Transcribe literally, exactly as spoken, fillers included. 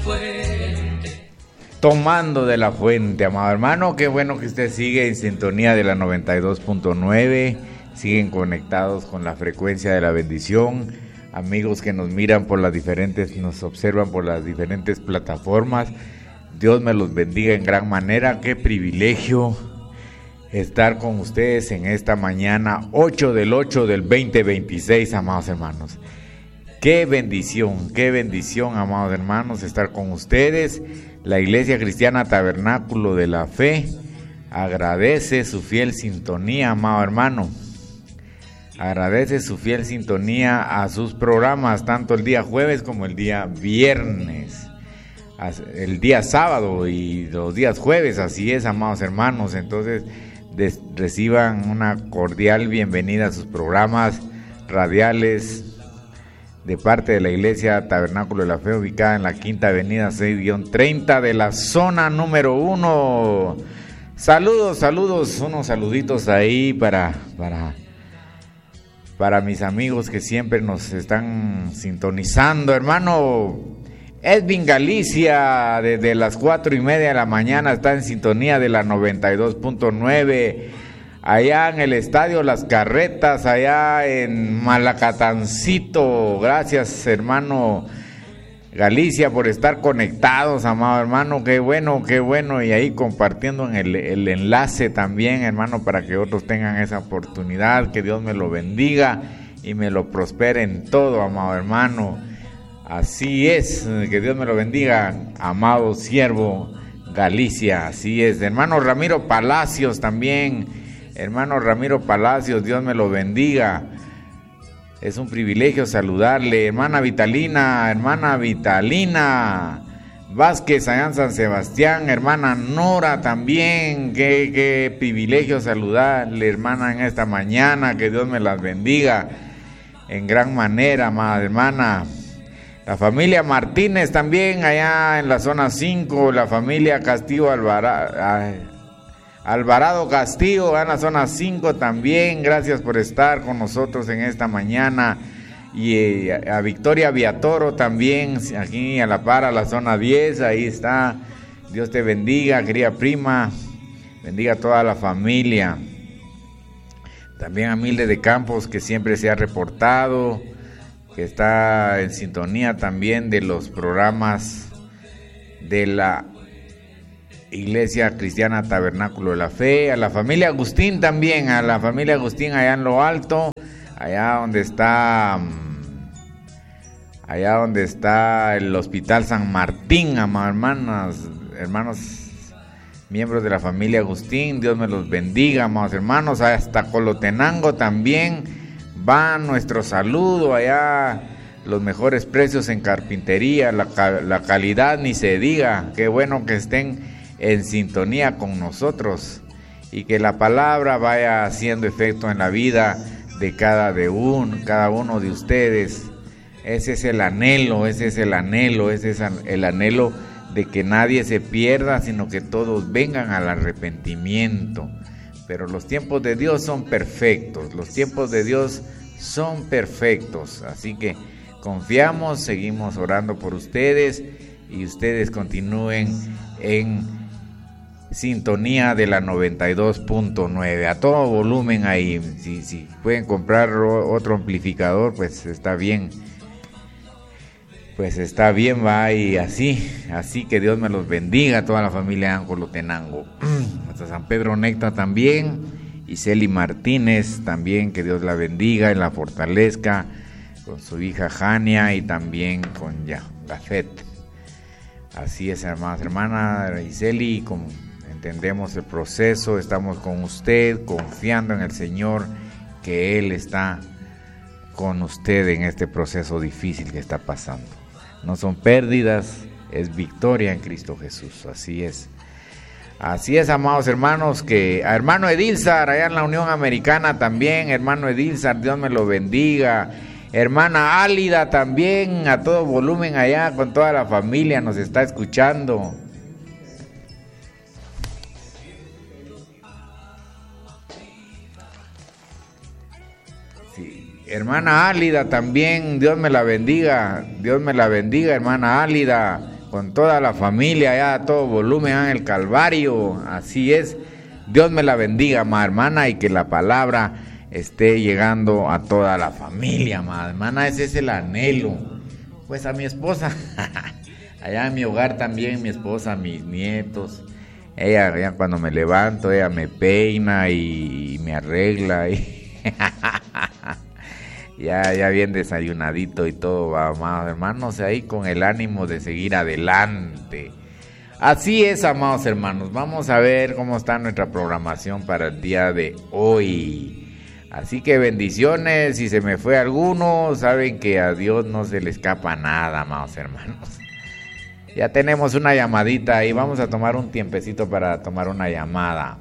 Tomando de la fuente, amado hermano, qué bueno que usted sigue en sintonía de la noventa y dos punto nueve, siguen conectados con la frecuencia de la bendición, amigos que nos miran por las diferentes, nos observan por las diferentes plataformas, Dios me los bendiga en gran manera, qué privilegio estar con ustedes en esta mañana, ocho del ocho del veinte veintiséis, amados hermanos. Qué bendición, qué bendición, amados hermanos, estar con ustedes. La Iglesia Cristiana Tabernáculo de la Fe agradece su fiel sintonía, amado hermano. Agradece su fiel sintonía a sus programas, tanto el día jueves como el día viernes, el día sábado y los días jueves, así es, amados hermanos. Entonces, des, reciban una cordial bienvenida a sus programas radiales de parte de la Iglesia Tabernáculo de la Fe, ubicada en la Quinta Avenida seis treinta de la zona número uno. Saludos, saludos, unos saluditos ahí para, para, para mis amigos que siempre nos están sintonizando, hermano. Edwin Galicia, desde las cuatro y media de la mañana está en sintonía de la noventa y dos punto nueve. Allá en el Estadio Las Carretas, allá en Malacatancito. Gracias, hermano Galicia, por estar conectados, amado hermano. Qué bueno, qué bueno. Y ahí compartiendo en el, el enlace también, hermano, para que otros tengan esa oportunidad. Que Dios me lo bendiga y me lo prospere en todo, amado hermano. Así es, que Dios me lo bendiga, amado siervo Galicia. Así es, hermano Ramiro Palacios también. Hermano Ramiro Palacios, Dios me lo bendiga. Es un privilegio saludarle. Hermana Vitalina, hermana Vitalina Vázquez, allá en San Sebastián. Hermana Nora también. Qué, qué privilegio saludarle, hermana, en esta mañana. Que Dios me las bendiga en gran manera, amada hermana. La familia Martínez también, allá en la zona cinco. La familia Castillo Alvarado. Alvarado Castillo, en la zona cinco también, gracias por estar con nosotros en esta mañana. Y eh, a Victoria Viatoro también, aquí a la par, a la zona diez, ahí está. Dios te bendiga, querida prima, bendiga a toda la familia. También a Milde de Campos, que siempre se ha reportado, que está en sintonía también de los programas de la Iglesia Cristiana Tabernáculo de la Fe. A la familia Agustín también, a la familia Agustín allá en lo alto, allá donde está, allá donde está el Hospital San Martín, hermanos, hermanos, miembros de la familia Agustín, Dios me los bendiga, amados hermanos. Hasta Colotenango también va nuestro saludo, allá los mejores precios en carpintería, la, la calidad ni se diga. Qué bueno que estén en sintonía con nosotros y que la palabra vaya haciendo efecto en la vida de cada, de un, cada uno de ustedes. Ese es el anhelo, ese es el anhelo, ese es el anhelo de que nadie se pierda, sino que todos vengan al arrepentimiento. Pero los tiempos de Dios son perfectos, los tiempos de Dios son perfectos, así que confiamos, seguimos orando por ustedes y ustedes continúen en sintonía de la noventa y dos punto nueve, a todo volumen ahí. Si, si pueden comprar otro amplificador, pues está bien, pues está bien, va, y así, así que Dios me los bendiga, a toda la familia Ancolotenango, hasta San Pedro Necta también, y Celi Martínez también, que Dios la bendiga y la fortalezca, con su hija Jania y también con ya, Gafet. Así es, hermanas, hermana Iseli, como entendemos el proceso, estamos con usted, confiando en el Señor, que Él está con usted en este proceso difícil que está pasando. No son pérdidas, es victoria en Cristo Jesús, así es. Así es, amados hermanos, que a hermano Edilzar, allá en la Unión Americana también, hermano Edilzar, Dios me lo bendiga. Hermana Álida también, a todo volumen allá, con toda la familia nos está escuchando. Sí, hermana Álida también, Dios me la bendiga, Dios me la bendiga, hermana Álida. con toda la familia, allá a todo volumen, en el Calvario. Así es. Dios me la bendiga, amada hermana, y que la palabra esté llegando a toda la familia, amada hermana. Ese es el anhelo. Pues a mi esposa, allá en mi hogar también, mi esposa, mis nietos. Ella, ella cuando me levanto, ella me peina y, y me arregla. Y ya, ya bien desayunadito y todo, amados hermanos, ahí con el ánimo de seguir adelante. Así es, amados hermanos. Vamos a ver cómo está nuestra programación para el día de hoy. Así que bendiciones. Si se me fue alguno, saben que a Dios no se le escapa nada, amados hermanos. Ya tenemos una llamadita y vamos a tomar un tiempecito para tomar una llamada.